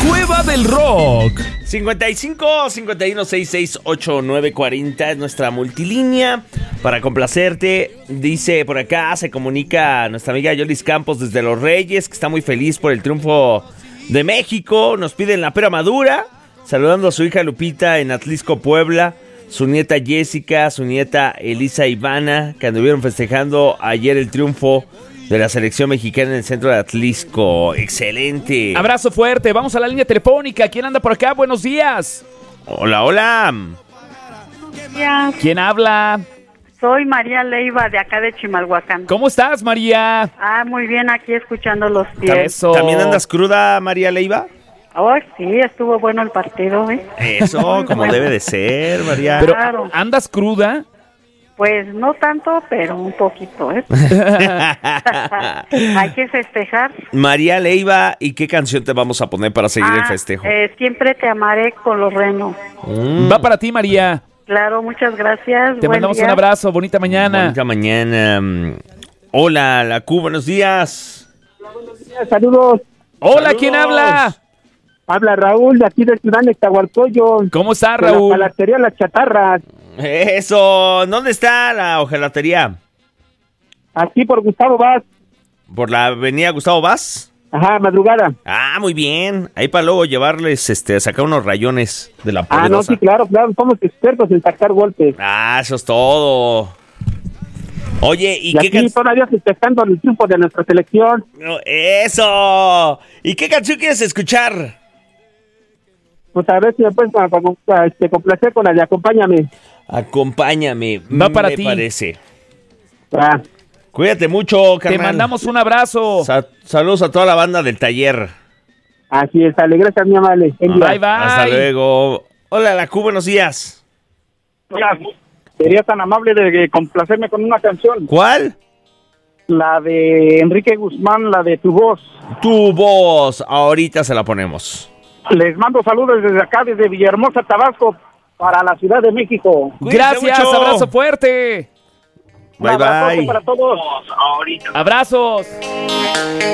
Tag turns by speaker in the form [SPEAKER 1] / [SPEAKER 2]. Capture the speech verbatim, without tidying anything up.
[SPEAKER 1] Cueva del Rock.
[SPEAKER 2] cincuenta y cinco, cincuenta y uno, sesenta y seis, ochenta y nueve, cuarenta es nuestra multilínea para complacerte. Dice por acá, se comunica nuestra amiga Yolis Campos desde Los Reyes, que está muy feliz por el triunfo de México. Nos piden la pera madura, saludando a su hija Lupita en Atlisco, Puebla, su nieta Jessica, su nieta Elisa Ivana, que anduvieron festejando ayer el triunfo de la selección mexicana en el centro de Atlisco. Excelente.
[SPEAKER 1] Abrazo fuerte. Vamos a la línea telefónica. ¿Quién anda por acá? Buenos días.
[SPEAKER 2] Hola, hola.
[SPEAKER 3] Días.
[SPEAKER 1] ¿Quién habla?
[SPEAKER 3] Soy María Leiva de acá de Chimalhuacán.
[SPEAKER 1] ¿Cómo estás, María?
[SPEAKER 3] Ah, muy bien, aquí escuchando los pies.
[SPEAKER 1] Eso.
[SPEAKER 2] ¿También andas cruda, María Leiva?
[SPEAKER 3] Oh, sí, estuvo bueno el partido, ¿eh?
[SPEAKER 2] Eso, como debe de ser, María.
[SPEAKER 1] Pero,
[SPEAKER 3] Claro.
[SPEAKER 1] ¿andas cruda?
[SPEAKER 3] Pues no tanto, pero un poquito, ¿eh? Hay que festejar.
[SPEAKER 2] María Leiva, ¿y qué canción te vamos a poner para seguir el
[SPEAKER 3] Ah,
[SPEAKER 2] festejo?
[SPEAKER 3] eh, siempre te amaré con los renos.
[SPEAKER 2] Mm,
[SPEAKER 1] Va para ti, María.
[SPEAKER 3] Claro, muchas gracias.
[SPEAKER 1] Te
[SPEAKER 3] Buen
[SPEAKER 1] mandamos
[SPEAKER 3] día.
[SPEAKER 1] un abrazo. Bonita mañana.
[SPEAKER 2] bonita mañana. Mm, Hola, la Q, buenos días.
[SPEAKER 4] Saludos,
[SPEAKER 1] Hola,
[SPEAKER 2] Saludos.
[SPEAKER 1] ¿quién habla?
[SPEAKER 4] habla Raúl de aquí de Ciudad Nezahualcóyotl.
[SPEAKER 1] ¿Cómo está,
[SPEAKER 4] de la
[SPEAKER 1] Raúl?
[SPEAKER 4] palatería Las Chatarras,
[SPEAKER 2] Eso, ¿dónde está la hojelatería?
[SPEAKER 4] aquí por Gustavo Vaz,
[SPEAKER 2] ¿Por la avenida Gustavo Vaz?
[SPEAKER 4] ajá, madrugada.
[SPEAKER 2] Ah, muy bien. Ahí para luego llevarles, este, sacar unos rayones de la
[SPEAKER 4] Ah, no,
[SPEAKER 2] poderosa.
[SPEAKER 4] sí, claro, claro, somos expertos en sacar golpes.
[SPEAKER 2] Ah, eso es todo. Oye, ¿y,
[SPEAKER 4] Y,
[SPEAKER 2] qué
[SPEAKER 4] aquí
[SPEAKER 2] canción?
[SPEAKER 4] todavía festejando el triunfo de nuestra selección.
[SPEAKER 2] ¡Eso! ¿Y qué canción quieres escuchar?
[SPEAKER 4] Pues a ver si me puedes pa- pa- pa- este, complacer con la de Acompáñame.
[SPEAKER 2] Acompáñame.
[SPEAKER 1] Va para
[SPEAKER 2] me
[SPEAKER 1] ti.
[SPEAKER 2] parece.
[SPEAKER 4] Ah,
[SPEAKER 2] Cuídate mucho,
[SPEAKER 1] Te
[SPEAKER 2] carnal.
[SPEAKER 1] mandamos un abrazo.
[SPEAKER 2] Sa- saludos a toda la banda del taller.
[SPEAKER 4] así es, Ale, gracias, mi amable. Buen día.
[SPEAKER 1] Bye, bye.
[SPEAKER 2] Hasta luego. Hola, la Q, buenos días.
[SPEAKER 4] Hola, sería tan amable de complacerme con una canción.
[SPEAKER 2] ¿Cuál?
[SPEAKER 4] La de Enrique Guzmán, la de Tu Voz.
[SPEAKER 2] Tu voz. Ahorita se la ponemos.
[SPEAKER 4] Les mando saludos desde acá, desde Villahermosa, Tabasco, para la Ciudad de México.
[SPEAKER 2] Cuídense
[SPEAKER 1] Gracias,
[SPEAKER 2] mucho.
[SPEAKER 1] abrazo fuerte.
[SPEAKER 4] Un
[SPEAKER 2] Bye,
[SPEAKER 4] abrazote
[SPEAKER 2] bye.
[SPEAKER 4] para todos.
[SPEAKER 1] Abrazos.